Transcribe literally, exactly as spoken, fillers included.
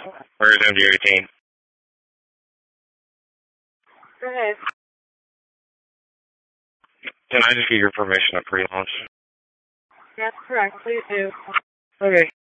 Where's M D eighteen? Go ahead. Can I just get your permission to pre-launch? That's correct. Please do. Okay.